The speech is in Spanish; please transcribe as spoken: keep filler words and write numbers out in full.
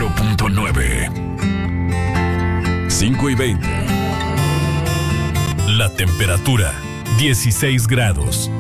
cero punto nueve. cinco y veinte. La temperatura, dieciséis grados.